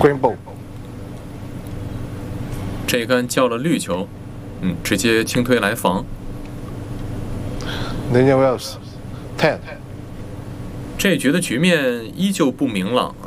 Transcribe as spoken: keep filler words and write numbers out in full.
Green ball。 这一杆叫了绿球，嗯，直接轻推来防。 Daniel Wells，ten。 这局的局面依旧不明朗，